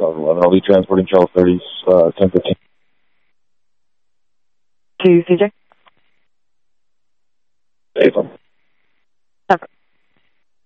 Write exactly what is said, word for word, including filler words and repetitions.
eleven, I'll be transporting Charles thirties, uh, ten fifteen. To C J?